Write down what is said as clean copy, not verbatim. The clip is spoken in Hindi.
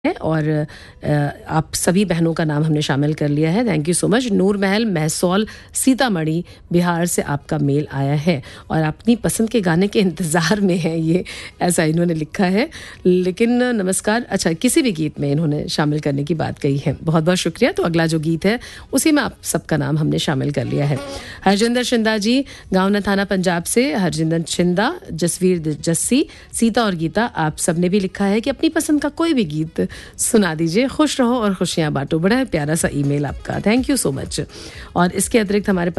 है और आप सभी बहनों का नाम हमने शामिल कर लिया है। Thank you so much. नूर महल महसौल सीतामढ़ी बिहार से आपका मेल आया है और अपनी पसंद के गाने के इंतज़ार में है ये, ऐसा इन्होंने लिखा है। लेकिन नमस्कार, अच्छा किसी भी गीत में इन्होंने शामिल करने की बात कही है, बहुत बहुत शुक्रिया। तो अगला जो गीत है उसी में आप सबका नाम हमने शामिल कर लिया है। हरजिंदर शिंदा जी गाँव थाना पंजाब से, हरजिंदर शिंदा, जसवीर जस्सी, सीता और गीता, आप सबने भी लिखा है कि अपनी पसंद का कोई भी गीत सुना दीजिए। खुश रहो और खुशियां बांटो। बड़ा प्यारा सा ईमेल आपका, थैंक यू सो मच। और इसके अतिरिक्त हमारे